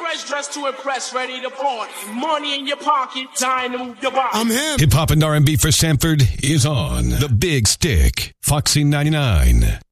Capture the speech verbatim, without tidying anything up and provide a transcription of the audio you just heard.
Fresh dressed to impress, ready to party. Money in your pocket, time to move your body. I'm him. Hip hop and R and B for Sanford is on The Big Stick, Foxy ninety-nine.